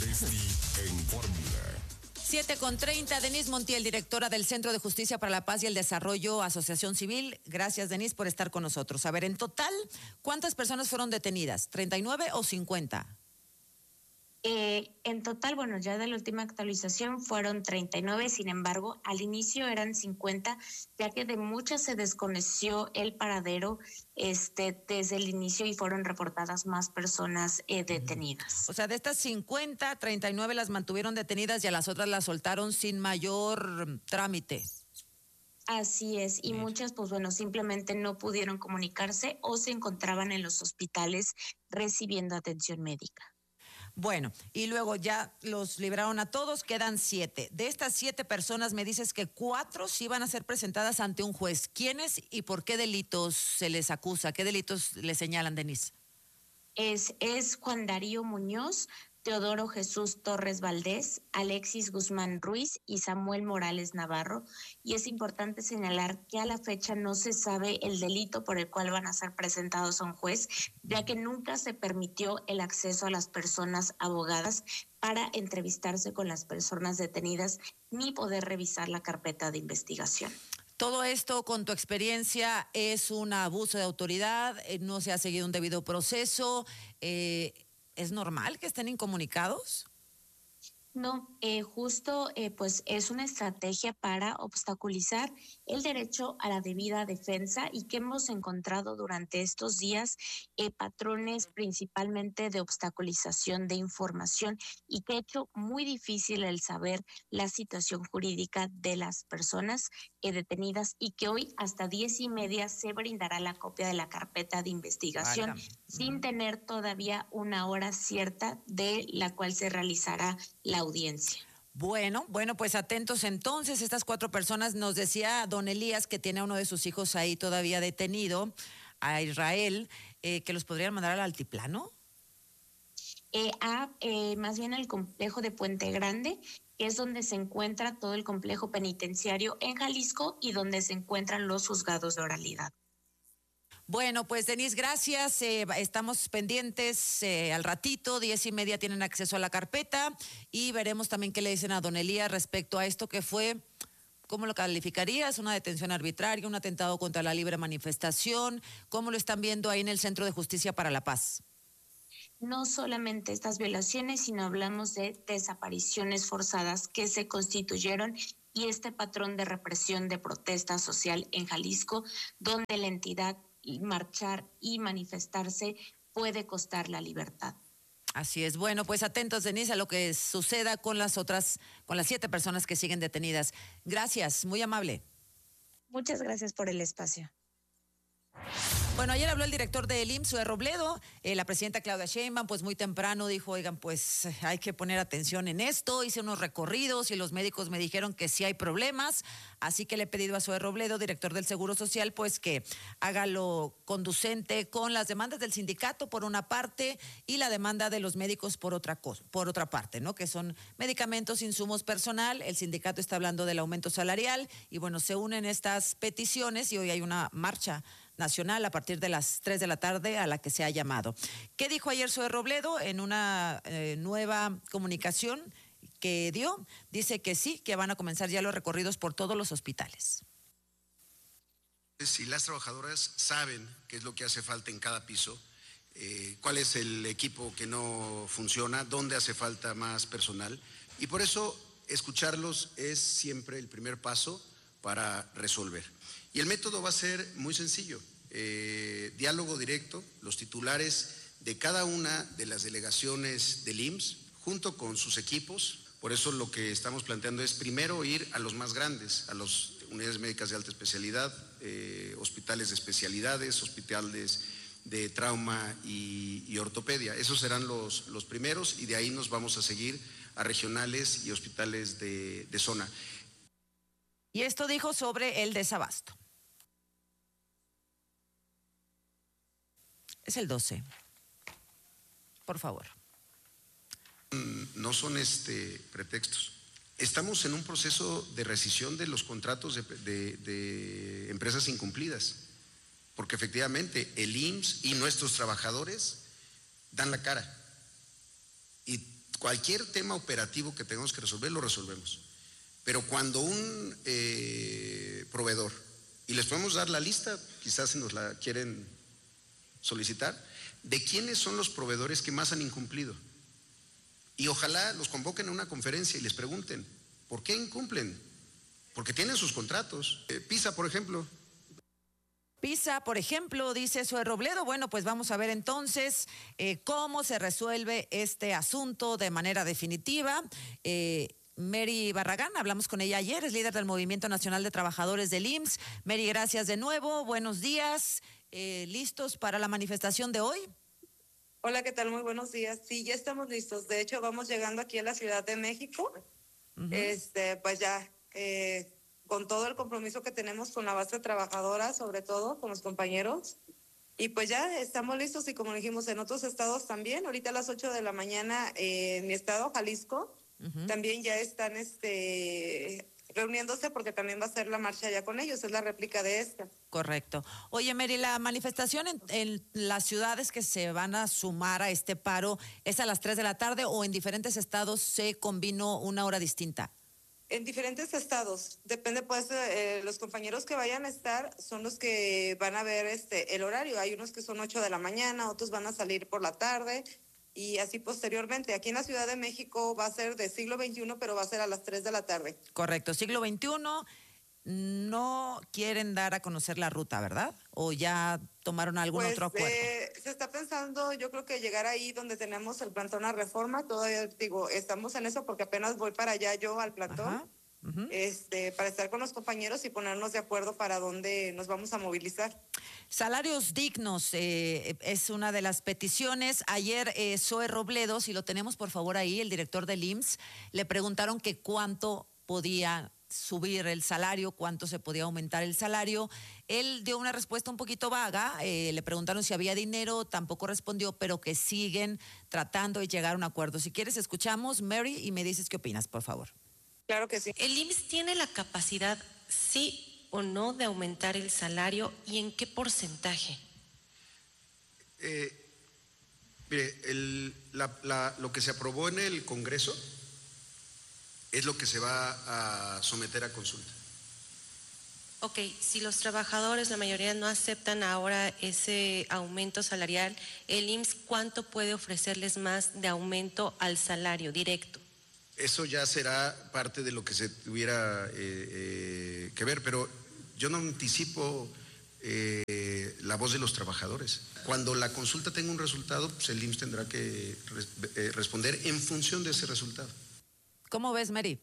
Travesti en Fórmula. 7:30, Denise Montiel, directora del Centro de Justicia para la Paz y el Desarrollo, Asociación Civil. Gracias, Denise, por estar con nosotros. A ver, en total, ¿cuántas personas fueron detenidas? ¿39 o 50? En total, bueno, ya de la última actualización fueron 39, sin embargo, al inicio eran 50, ya que de muchas se desconoció el paradero desde el inicio y fueron reportadas más personas detenidas. O sea, de estas 50, 39 las mantuvieron detenidas y a las otras las soltaron sin mayor trámite. Así es, y muchas, pues bueno, simplemente no pudieron comunicarse o se encontraban en los hospitales recibiendo atención médica. Bueno, y luego ya los libraron a todos, quedan 7. De estas 7 personas me dices que 4 sí van a ser presentadas ante un juez. ¿Quiénes y por qué delitos se les acusa? ¿Qué delitos le señalan, Denise? Es Juan Darío Muñoz, Teodoro Jesús Torres Valdés, Alexis Guzmán Ruiz y Samuel Morales Navarro. Y es importante señalar que a la fecha no se sabe el delito por el cual van a ser presentados a un juez, ya que nunca se permitió el acceso a las personas abogadas para entrevistarse con las personas detenidas ni poder revisar la carpeta de investigación. Todo esto, con tu experiencia, es un abuso de autoridad, no se ha seguido un debido proceso. ¿Es normal que estén incomunicados? No, justo pues es una estrategia para obstaculizar el derecho a la debida defensa y que hemos encontrado durante estos días patrones principalmente de obstaculización de información y que ha hecho muy difícil el saber la situación jurídica de las personas detenidas y que hoy hasta 10:30 se brindará la copia de la carpeta de investigación. Válgame. Sin tener todavía una hora cierta de la cual se realizará la audiencia. Bueno, pues atentos entonces, estas 4 personas. Nos decía don Elías que tiene a uno de sus hijos ahí todavía detenido, a Israel, que los podrían mandar al altiplano. Más bien al complejo de Puente Grande, que es donde se encuentra todo el complejo penitenciario en Jalisco y donde se encuentran los juzgados de oralidad. Bueno, pues Denise, gracias. Estamos pendientes al ratito, 10:30 tienen acceso a la carpeta y veremos también qué le dicen a don Elías respecto a esto que fue, ¿cómo lo calificarías? ¿Una detención arbitraria, un atentado contra la libre manifestación? ¿Cómo lo están viendo ahí en el Centro de Justicia para la Paz? No solamente estas violaciones, sino hablamos de desapariciones forzadas que se constituyeron y este patrón de represión de protesta social en Jalisco, donde la entidad marchar y manifestarse puede costar la libertad. Así es. Bueno, pues atentos, Denise, a lo que suceda con las 7 personas que siguen detenidas. Gracias, muy amable. Muchas gracias por el espacio. Bueno, ayer habló el director del IMSS, Zoe Robledo, la presidenta Claudia Sheinbaum, pues muy temprano dijo, oigan, pues hay que poner atención en esto, hice unos recorridos y los médicos me dijeron que sí hay problemas, así que le he pedido a Zoe Robledo, director del Seguro Social, pues que haga lo conducente con las demandas del sindicato por una parte y la demanda de los médicos por otra parte, ¿no? Que son medicamentos, insumos, personal. El sindicato está hablando del aumento salarial y bueno, se unen estas peticiones y hoy hay una marcha nacional a partir de las 3 de la tarde a la que se ha llamado. ¿Qué dijo ayer Zoe Robledo en una nueva comunicación que dio? Dice que sí, que van a comenzar ya los recorridos por todos los hospitales. Si las trabajadoras saben qué es lo que hace falta en cada piso, cuál es el equipo que no funciona, dónde hace falta más personal, y por eso escucharlos es siempre el primer paso para resolver. Y el método va a ser muy sencillo, diálogo directo, los titulares de cada una de las delegaciones del IMSS, junto con sus equipos. Por eso lo que estamos planteando es primero ir a los más grandes, a las unidades médicas de alta especialidad, hospitales de especialidades, hospitales de trauma y ortopedia. Esos serán los primeros y de ahí nos vamos a seguir a regionales y hospitales de zona. Y esto dijo sobre el desabasto. Es el 12. Por favor. No son pretextos. Estamos en un proceso de rescisión de los contratos de empresas incumplidas, porque efectivamente el IMSS y nuestros trabajadores dan la cara y cualquier tema operativo que tengamos que resolver, lo resolvemos. Pero cuando un proveedor, y les podemos dar la lista, quizás si nos la quieren solicitar, de quiénes son los proveedores que más han incumplido. Y ojalá los convoquen a una conferencia y les pregunten, ¿por qué incumplen? Porque tienen sus contratos. PISA, por ejemplo. PISA, por ejemplo, dice Zoe Robledo. Bueno, pues vamos a ver entonces cómo se resuelve este asunto de manera definitiva. Mary Barragán, hablamos con ella ayer, es líder del Movimiento Nacional de Trabajadores del IMSS. Mary, gracias de nuevo, buenos días. ¿Listos para la manifestación de hoy? Hola, ¿qué tal? Muy buenos días. Sí, ya estamos listos. De hecho, vamos llegando aquí a la Ciudad de México. Pues ya, con todo el compromiso que tenemos con la base trabajadora, sobre todo con los compañeros. Y pues ya estamos listos y como dijimos en otros estados también. Ahorita a las 8 de la mañana en mi estado, Jalisco, también ya están reuniéndose porque también va a ser la marcha ya con ellos, es la réplica de esta. Correcto. Oye, Mary, la manifestación en las ciudades que se van a sumar a este paro, ¿es a las 3 de la tarde o en diferentes estados se combinó una hora distinta? En diferentes estados, depende pues, los compañeros que vayan a estar son los que van a ver el horario. Hay unos que son 8 de la mañana, otros van a salir por la tarde y así posteriormente. Aquí en la Ciudad de México va a ser de siglo XXI, pero va a ser a las 3 de la tarde. Correcto, siglo XXI, no quieren dar a conocer la ruta, ¿verdad? ¿O ya tomaron algún otro acuerdo? Se está pensando, yo creo que llegar ahí donde tenemos el plantón a Reforma, todavía digo, estamos en eso porque apenas voy para allá yo al plantón, para estar con los compañeros y ponernos de acuerdo para dónde nos vamos a movilizar. Salarios dignos es una de las peticiones. Ayer Zoe Robledo, si lo tenemos por favor ahí, el director del IMSS, le preguntaron que cuánto podía subir el salario, cuánto se podía aumentar el salario. Él dio una respuesta un poquito vaga, le preguntaron si había dinero, tampoco respondió, pero que siguen tratando de llegar a un acuerdo. Si quieres escuchamos, Mary, y me dices qué opinas, por favor. Claro que sí. ¿El IMSS tiene la capacidad, sí o no, de aumentar el salario y en qué porcentaje? Mire, lo que se aprobó en el Congreso es lo que se va a someter a consulta. Ok, si los trabajadores, la mayoría no aceptan ahora ese aumento salarial, ¿el IMSS cuánto puede ofrecerles más de aumento al salario directo? Eso ya será parte de lo que se tuviera que ver, pero yo no anticipo la voz de los trabajadores. Cuando la consulta tenga un resultado, pues el IMSS tendrá que responder en función de ese resultado. ¿Cómo ves, Mary?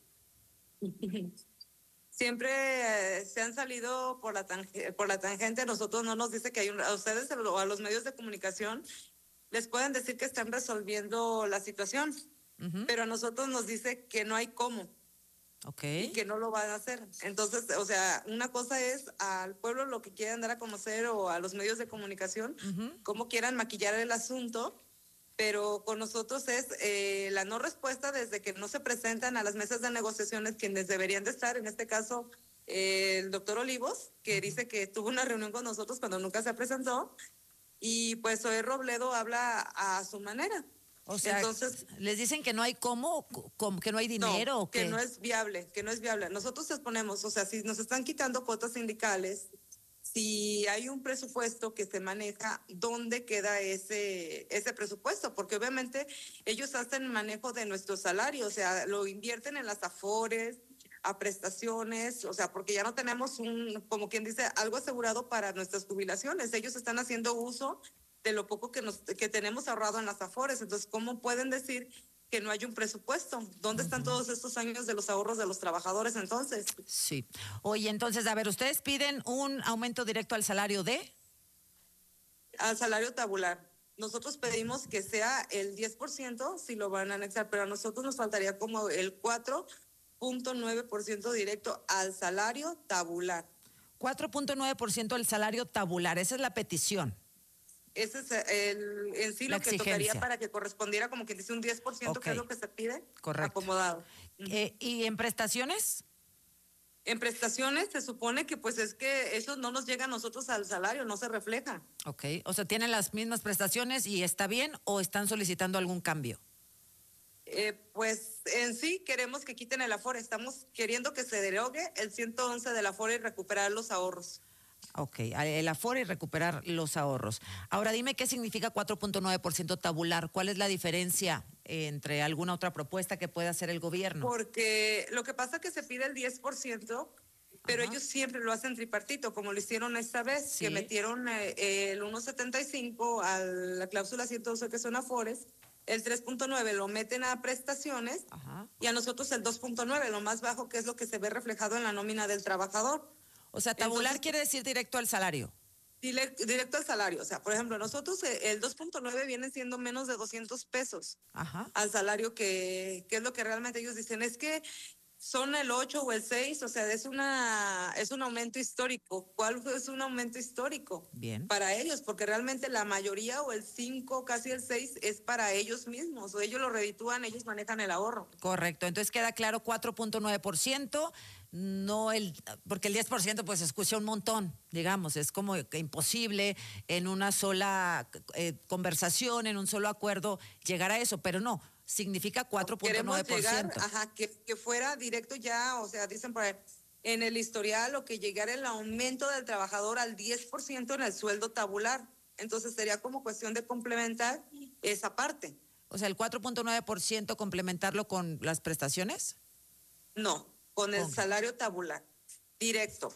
Siempre se han salido por la tangente. Nosotros no nos dice que a ustedes o a los medios de comunicación les pueden decir que están resolviendo la situación, pero a nosotros nos dice que no hay cómo. Okay. Y que no lo van a hacer. Entonces, o sea, una cosa es al pueblo lo que quieran dar a conocer o a los medios de comunicación, cómo quieran maquillar el asunto, pero con nosotros es la no respuesta desde que no se presentan a las mesas de negociaciones quienes deberían de estar, en este caso el doctor Olivos, que dice que tuvo una reunión con nosotros cuando nunca se presentó, y pues Zoe Robledo habla a su manera. O sea, entonces, ¿les dicen que no hay cómo que no hay dinero? No, ¿o qué? que no es viable, que no es viable. Nosotros exponemos, o sea, si nos están quitando cuotas sindicales, si hay un presupuesto que se maneja, ¿dónde queda ese presupuesto? Porque obviamente ellos hacen manejo de nuestro salario, o sea, lo invierten en las afores, a prestaciones, o sea, porque ya no tenemos como quien dice, algo asegurado para nuestras jubilaciones. Ellos están haciendo uso de lo poco que tenemos ahorrado en las afores. Entonces, ¿cómo pueden decir que no hay un presupuesto? ¿Dónde están todos estos años de los ahorros de los trabajadores entonces? Sí. Oye, entonces, a ver, ¿ustedes piden un aumento directo al salario de? Al salario tabular. Nosotros pedimos que sea el 10% si lo van a anexar, pero a nosotros nos faltaría como el 4.9% directo al salario tabular. 4.9% del salario tabular, esa es la petición. Ese es en sí lo que tocaría para que correspondiera como que dice un 10%, que es lo que se pide. Correcto. Acomodado. ¿Y en prestaciones? En prestaciones se supone que pues es que eso no nos llega a nosotros al salario, no se refleja. Ok, o sea, ¿tienen las mismas prestaciones y está bien o están solicitando algún cambio? Pues en sí queremos que quiten el Afore, estamos queriendo que se derogue el 111 del Afore y recuperar los ahorros. Ok, el Afore y recuperar los ahorros. Ahora dime qué significa 4.9% tabular. ¿Cuál es la diferencia entre alguna otra propuesta que pueda hacer el gobierno? Porque lo que pasa es que se pide el 10%, pero ellos siempre lo hacen tripartito, como lo hicieron esta vez, Sí. que metieron el 1.75 a la cláusula 112 que son Afores, el 3.9 lo meten a prestaciones y a nosotros el 2.9, lo más bajo, que es lo que se ve reflejado en la nómina del trabajador. O sea, tabular Entonces, quiere decir directo al salario. Directo al salario. O sea, por ejemplo, nosotros el 2.9 viene siendo menos de 200 pesos al salario, que es lo que realmente ellos dicen. Es que son el 8 o el 6, o sea, es un aumento histórico. ¿Cuál es un aumento histórico? Bien. Para ellos, porque realmente la mayoría o el 5, casi el 6 es para ellos mismos, o ellos lo reditúan, ellos manejan el ahorro. Correcto, entonces queda claro 4.9%, porque el 10% pues se escucha un montón, digamos, es como que imposible en una sola conversación, en un solo acuerdo llegar a eso, pero no, significa 4.9%. Queremos llegar, que fuera directo ya, o sea, dicen por ahí, en el historial, o que llegara el aumento del trabajador al 10% en el sueldo tabular. Entonces sería como cuestión de complementar esa parte. O sea, el 4.9% complementarlo con las prestaciones. No, con el salario tabular, directo.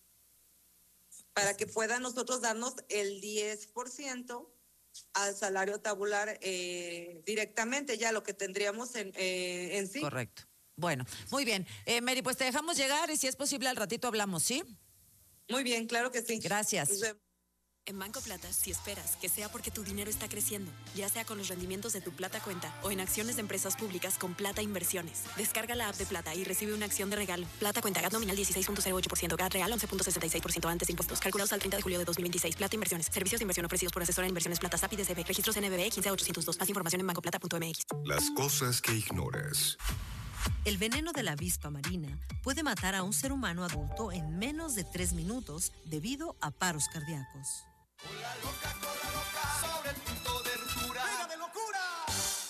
Para que pueda nosotros darnos el 10% al salario tabular directamente, ya lo que tendríamos en sí. Correcto. Bueno, muy bien. Mary, pues te dejamos llegar y si es posible al ratito hablamos, ¿sí? Muy bien, claro que sí. Gracias. En Banco Plata, si esperas que sea porque tu dinero está creciendo, ya sea con los rendimientos de tu Plata Cuenta o en acciones de empresas públicas con Plata Inversiones, descarga la app de Plata y recibe una acción de regalo. Plata Cuenta, GAT nominal 16.08%, GAT real 11.66% antes de impuestos, calculados al 30 de julio de 2026. Plata Inversiones, servicios de inversión ofrecidos por asesora en inversiones Plata SAP y DCB, registros NBE 15802. Más información en bancoplata.mx. Las cosas que ignoras. El veneno de la avispa marina puede matar a un ser humano adulto en menos de 3 minutos debido a paros cardíacos. Cola loca, sobre el punto de ruptura. ¡Venga de locura!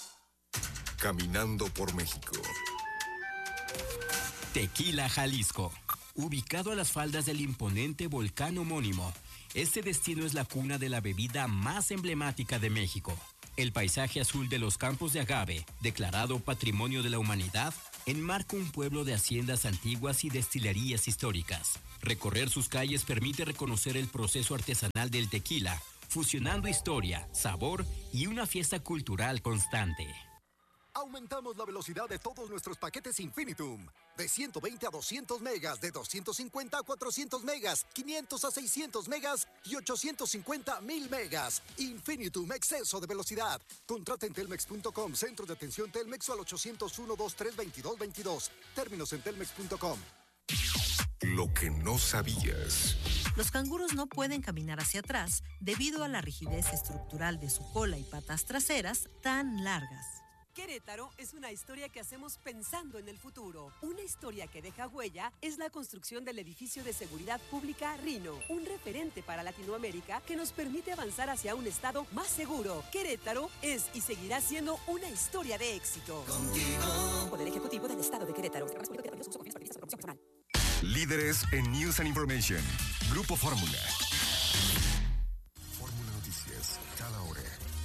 Caminando por México. Tequila, Jalisco. Ubicado a las faldas del imponente volcán homónimo, este destino es la cuna de la bebida más emblemática de México. El paisaje azul de los campos de agave, declarado Patrimonio de la Humanidad, enmarca un pueblo de haciendas antiguas y destilerías históricas. Recorrer sus calles permite reconocer el proceso artesanal del tequila, fusionando historia, sabor y una fiesta cultural constante. Aumentamos la velocidad de todos nuestros paquetes Infinitum. De 120 a 200 megas, de 250 a 400 megas, 500 a 600 megas y 850 a 1000 megas. Infinitum, exceso de velocidad. Contrata en telmex.com, centro de atención Telmex o al 801-2322-22. Términos en telmex.com. Lo que no sabías. Los canguros no pueden caminar hacia atrás debido a la rigidez estructural de su cola y patas traseras tan largas. Querétaro es una historia que hacemos pensando en el futuro. Una historia que deja huella es la construcción del edificio de seguridad pública Rino, un referente para Latinoamérica que nos permite avanzar hacia un estado más seguro. Querétaro es y seguirá siendo una historia de éxito. Contigo. Poder Ejecutivo del Estado de Querétaro. Líderes en News and Information. Grupo Fórmula. Fórmula Noticias, cada hora.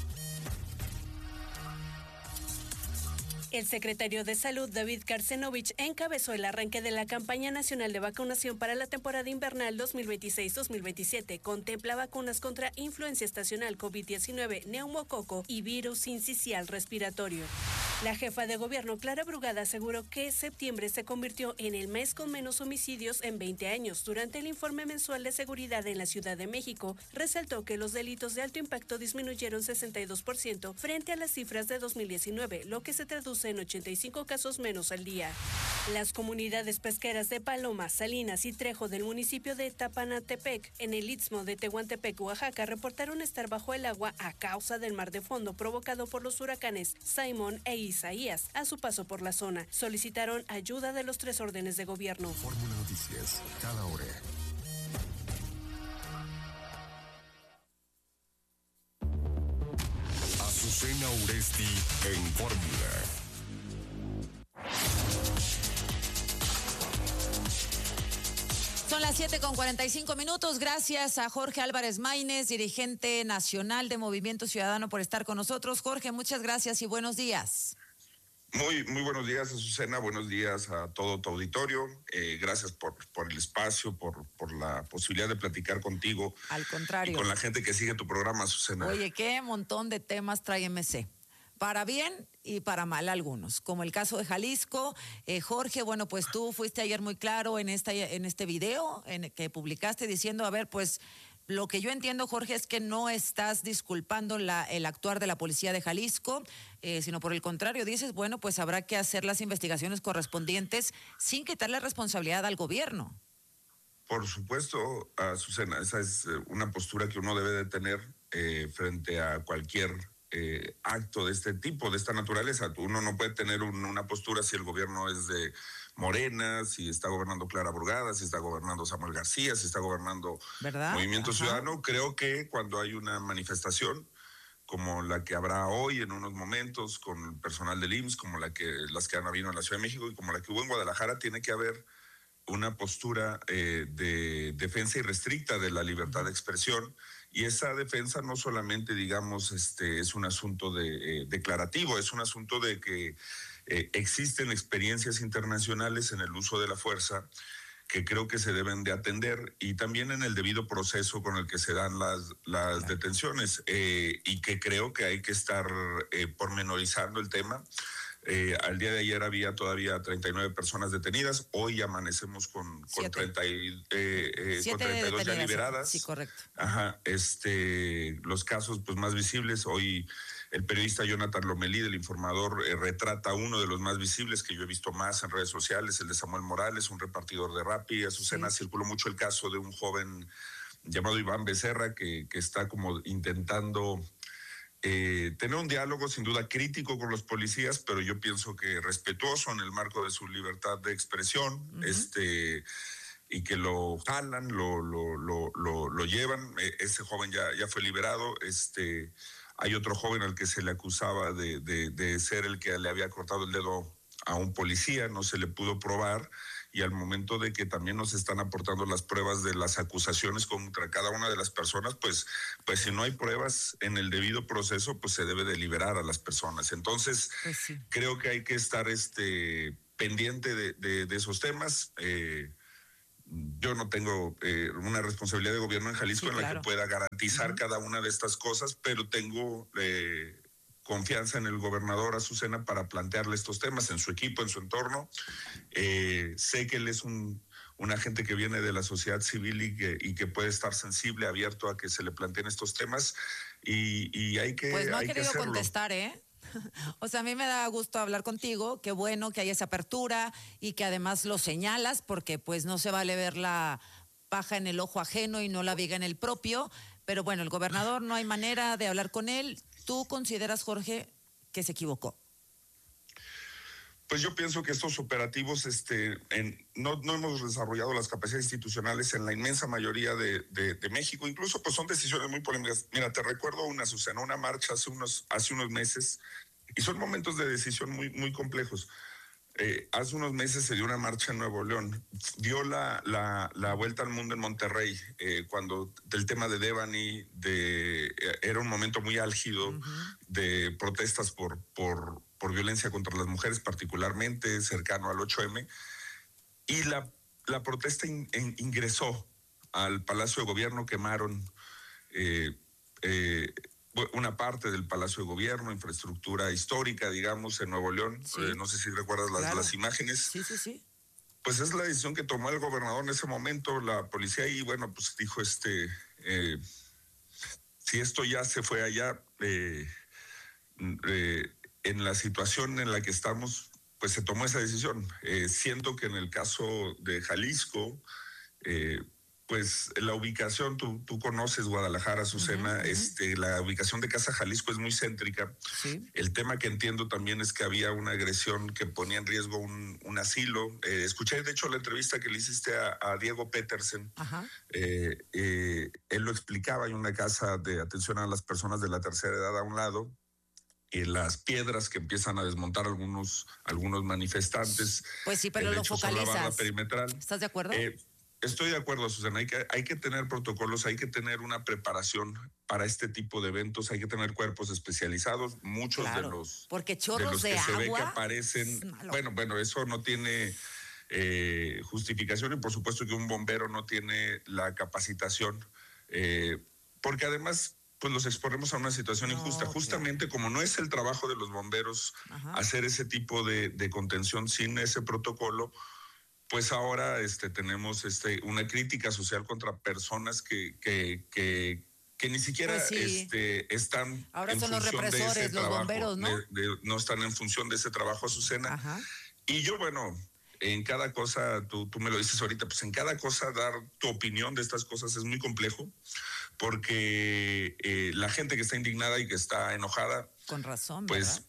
El secretario de Salud, David Karsenovich, encabezó el arranque de la campaña nacional de vacunación para la temporada invernal 2026-2027. Contempla vacunas contra influencia estacional, COVID-19, neumococo y virus sincicial respiratorio. La jefa de gobierno, Clara Brugada, aseguró que septiembre se convirtió en el mes con menos homicidios en 20 años. Durante el informe mensual de seguridad en la Ciudad de México, resaltó que los delitos de alto impacto disminuyeron 62% frente a las cifras de 2019, lo que se traduce en 85 casos menos al día. Las comunidades pesqueras de Paloma, Salinas y Trejo del municipio de Tapanatepec, en el istmo de Tehuantepec, Oaxaca, reportaron estar bajo el agua a causa del mar de fondo provocado por los huracanes Simón e Isaías a su paso por la zona. Solicitaron ayuda de los 3 órdenes de gobierno. Fórmula Noticias, cada hora. Azucena Uresti en Fórmula. las 7:45. Gracias a Jorge Álvarez Maínez, dirigente nacional de Movimiento Ciudadano, por estar con nosotros. Jorge, muchas gracias y buenos días. Muy buenos días, Azucena. Buenos días a todo tu auditorio. Gracias por el espacio, por la posibilidad de platicar contigo. Al contrario. Y con la gente que sigue tu programa, Azucena. Oye, qué montón de temas trae MC. Para bien y para mal algunos, como el caso de Jalisco. Jorge, bueno, pues tú fuiste ayer muy claro en este video que publicaste diciendo, a ver, pues lo que yo entiendo, Jorge, es que no estás disculpando el actuar de la policía de Jalisco, sino por el contrario, dices, bueno, pues habrá que hacer las investigaciones correspondientes sin quitarle responsabilidad al gobierno. Por supuesto, Azucena, esa es una postura que uno debe de tener frente a cualquier acto de este tipo, de esta naturaleza. Uno no puede tener una postura si el gobierno es de Morena, si está gobernando Clara Burgada, si está gobernando Samuel García, si está gobernando Movimiento Ciudadano. Creo que cuando hay una manifestación como la que habrá hoy en unos momentos con el personal del IMSS, como las que han habido en la Ciudad de México y como la que hubo en Guadalajara, tiene que haber una postura de defensa irrestricta de la libertad de expresión. Y esa defensa no solamente, digamos, es un asunto declarativo, es un asunto de que existen experiencias internacionales en el uso de la fuerza que creo que se deben de atender, y también en el debido proceso con el que se dan las detenciones, y que creo que hay que estar pormenorizando el tema. Al día de ayer había todavía 39 personas detenidas. Hoy amanecemos con 32 ya liberadas. Sí, correcto. Ajá, los casos pues más visibles. Hoy el periodista Jonathan Lomelí, del Informador, retrata uno de los más visibles que yo he visto más en redes sociales, el de Samuel Morales, un repartidor de Rappi. Azucena, circuló mucho el caso de un joven llamado Iván Becerra que está como intentando tener un diálogo sin duda crítico con los policías, pero yo pienso que respetuoso en el marco de su libertad de expresión, y que lo jalan, lo llevan. Ese joven ya fue liberado. Hay otro joven al que se le acusaba de ser el que le había cortado el dedo a un policía, no se le pudo probar, y al momento de que también nos están aportando las pruebas de las acusaciones contra cada una de las personas, pues si no hay pruebas en el debido proceso, pues se debe de liberar a las personas. Entonces, creo que hay que estar pendiente de esos temas. Yo no tengo una responsabilidad de gobierno en Jalisco en la que pueda garantizar cada una de estas cosas, pero tengo confianza en el gobernador, Azucena, para plantearle estos temas en su equipo, en su entorno. Sé que él es un agente que viene de la sociedad civil y que puede estar sensible, abierto a que se le planteen estos temas, y hay que Pues no ha hay que querido hacerlo. contestar, ¿eh? O sea, a mí me da gusto hablar contigo, qué bueno que hay esa apertura y que además lo señalas, porque pues no se vale ver la paja en el ojo ajeno y no la viga en el propio, pero bueno, el gobernador no hay manera de hablar con él. ¿Tú consideras, Jorge, que se equivocó? Pues yo pienso que estos operativos no hemos desarrollado las capacidades institucionales en la inmensa mayoría de México. Incluso pues son decisiones muy polémicas. Mira, te recuerdo una marcha hace unos meses, y son momentos de decisión muy complejos. Hace unos meses se dio una marcha en Nuevo León. Dio la vuelta al mundo en Monterrey, cuando el tema de Devani era un momento muy álgido de protestas por violencia contra las mujeres, particularmente cercano al 8M. Y la protesta ingresó al Palacio de Gobierno, quemaron una parte del Palacio de Gobierno, infraestructura histórica, digamos, en Nuevo León. No sé si recuerdas las imágenes. Sí. Pues es la decisión que tomó el gobernador en ese momento, la policía, y bueno, pues dijo, si esto ya se fue allá, en la situación en la que estamos, pues se tomó esa decisión. Siento que en el caso de Jalisco, pues la ubicación, tú conoces Guadalajara, Azucena, la ubicación de Casa Jalisco es muy céntrica. El tema que entiendo también es que había una agresión que ponía en riesgo un asilo. Escuché, de hecho, la entrevista que le hiciste a Diego Petersen. Él lo explicaba, hay una casa de atención a las personas de la tercera edad a un lado, y las piedras que empiezan a desmontar algunos manifestantes. Pues sí, pero lo son la barra focalizas. perimetral. ¿Estás de acuerdo? Estoy de acuerdo, Susana. Hay que tener protocolos, hay que tener una preparación para este tipo de eventos, hay que tener cuerpos especializados. Muchos de los porque chorros de que se agua ve que aparecen, bueno, eso no tiene justificación, y por supuesto que un bombero no tiene la capacitación, porque además pues los exponemos a una situación injusta. Justamente como no es el trabajo de los bomberos hacer ese tipo de contención sin ese protocolo, pues ahora tenemos una crítica social contra personas que ni siquiera están ahora en son los función de represores, ese los trabajo, bomberos, ¿no? No están en función de ese trabajo, Azucena. Y yo, bueno, en cada cosa, tú me lo dices ahorita, pues en cada cosa dar tu opinión de estas cosas es muy complejo, porque la gente que está indignada y que está enojada, con razón, pues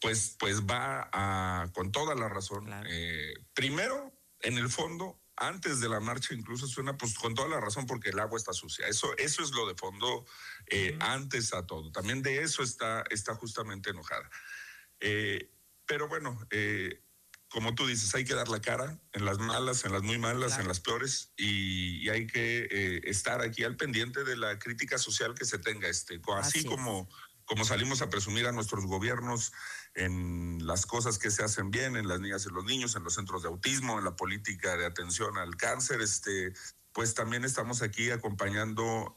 va con toda la razón. Claro. Primero, en el fondo, antes de la marcha incluso suena pues con toda la razón, porque el agua está sucia. Eso es lo de fondo, antes a todo. También de eso está justamente enojada. Pero bueno, como tú dices, hay que dar la cara en las malas, en las muy malas, en las peores, y hay que estar aquí al pendiente de la crítica social que se tenga, así como salimos a presumir a nuestros gobiernos en las cosas que se hacen bien, en las niñas y los niños, en los centros de autismo, en la política de atención al cáncer, pues también estamos aquí acompañando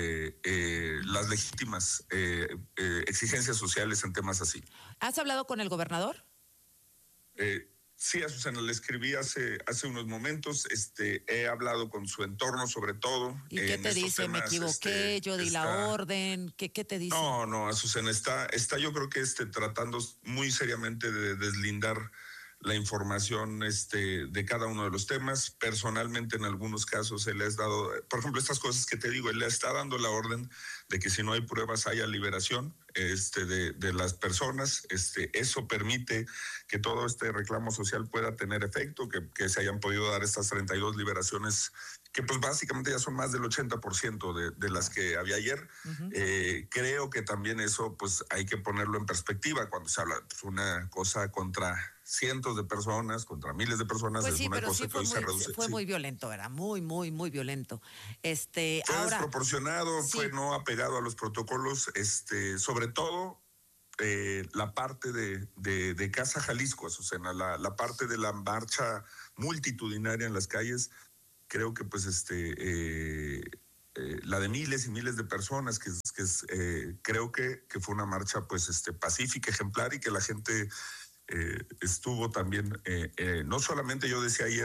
las legítimas exigencias sociales en temas así. ¿Has hablado con el gobernador? Sí, a Susana, le escribí hace unos momentos, he hablado con su entorno sobre todo. ¿Y qué te dice? Me equivoqué, yo di la orden, ¿qué te dice? No, Azucena, está yo creo que tratando muy seriamente de deslindar la información de cada uno de los temas. Personalmente, en algunos casos, él le ha dado, por ejemplo, estas cosas que te digo, él le está dando la orden de que si no hay pruebas haya liberación de las personas. Eso permite que todo este reclamo social pueda tener efecto, que se hayan podido dar estas 32 liberaciones, que pues básicamente ya son más del 80% de las que había ayer. Creo que también eso pues hay que ponerlo en perspectiva cuando se habla de una cosa contra cientos de personas, contra miles de personas. Pues sí, es una pero cosa sí que hoy se reduce. fue muy violento, ¿verdad? Muy, muy, muy violento. Fue desproporcionado, fue no apegado a los protocolos, sobre todo la parte de Casa Jalisco, Azucena, la parte de la marcha multitudinaria en las calles. Creo que pues la de miles y miles de personas, creo que fue una marcha pues pacífica, ejemplar, y que la gente estuvo también, no solamente, yo decía ayer,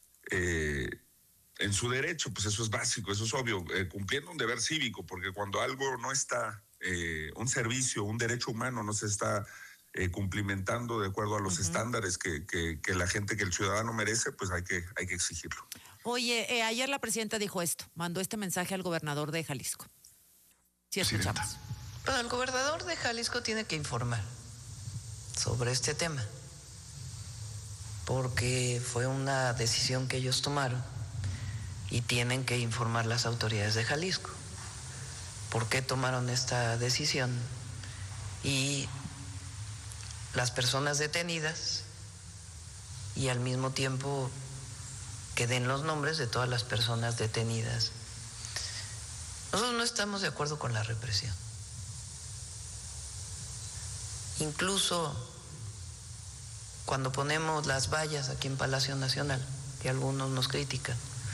en su derecho, pues eso es básico, eso es obvio, cumpliendo un deber cívico, porque cuando algo no está, un servicio, un derecho humano no se está cumplimentando de acuerdo a los estándares que la gente, que el ciudadano merece, pues hay que exigirlo. Oye, ayer la presidenta dijo esto, mandó este mensaje al gobernador de Jalisco. Sí, escuchamos. Bueno, el gobernador de Jalisco tiene que informar sobre este tema, porque fue una decisión que ellos tomaron y tienen que informar las autoridades de Jalisco por qué tomaron esta decisión, y las personas detenidas, y al mismo tiempo que den los nombres de todas las personas detenidas. Nosotros no estamos de acuerdo con la represión. Incluso cuando ponemos las vallas aquí en Palacio Nacional, que algunos nos critican,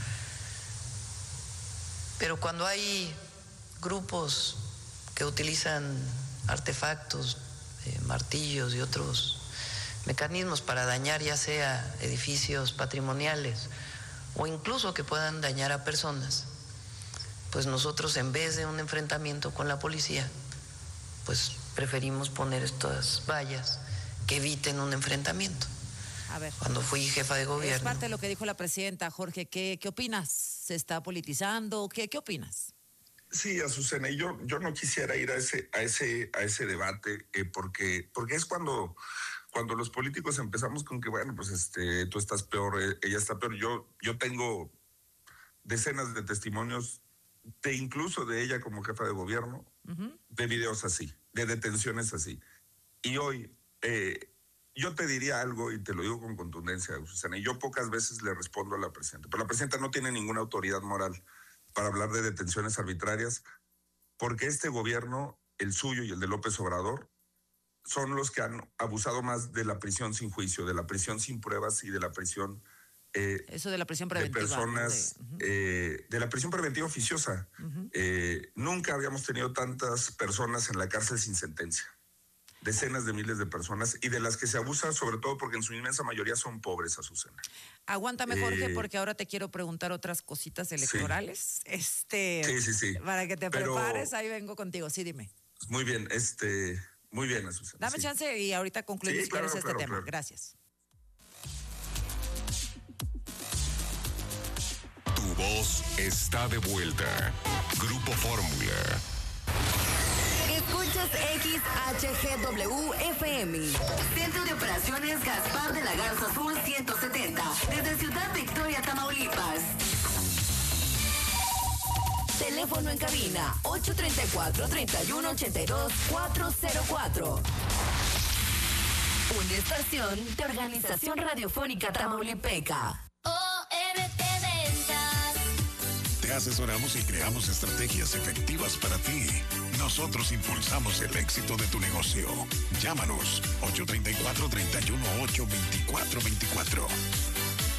pero cuando hay grupos que utilizan artefactos, martillos y otros mecanismos para dañar ya sea edificios patrimoniales o incluso que puedan dañar a personas, pues nosotros, en vez de un enfrentamiento con la policía, pues preferimos poner estas vallas que eviten un enfrentamiento. A ver, cuando fui jefa de gobierno. Es parte de lo que dijo la presidenta. Jorge, ¿qué opinas? ¿Se está politizando? ¿Qué opinas? Sí, Azucena, y yo no quisiera ir a ese debate, porque es cuando los políticos empezamos con que, bueno, pues tú estás peor, ella está peor. Yo tengo decenas de testimonios incluso de ella como jefa de gobierno, de videos así, de detenciones así. Y hoy yo te diría algo y te lo digo con contundencia, Susana, y yo pocas veces le respondo a la presidenta, pero la presidenta no tiene ninguna autoridad moral para hablar de detenciones arbitrarias, porque este gobierno, el suyo y el de López Obrador, son los que han abusado más de la prisión sin juicio, de la prisión sin pruebas y de la prisión... Eso de la prisión preventiva. De personas, de la prisión preventiva oficiosa. Nunca habíamos tenido tantas personas en la cárcel sin sentencia. Decenas de miles de personas, y de las que se abusa sobre todo porque en su inmensa mayoría son pobres, Azucena. Aguántame, Jorge, porque ahora te quiero preguntar otras cositas electorales. Sí. Para que te prepares, ahí vengo contigo. Sí, dime. Muy bien, muy bien, Azucena. Dame chance y ahorita concluimos si quieres este tema. Claro. Gracias. Tu voz está de vuelta. Grupo Fórmula. Escuchas XHGW-FM. Centro de Operaciones Gaspar de la Garza Sur 170. Desde Ciudad Victoria, Tamaulipas. Teléfono en cabina 834-3182-404. Una estación de Organización Radiofónica Tamaulipeca. OMT Ventas. Te asesoramos y creamos estrategias efectivas para ti. Nosotros impulsamos el éxito de tu negocio. Llámanos 834-318-2424.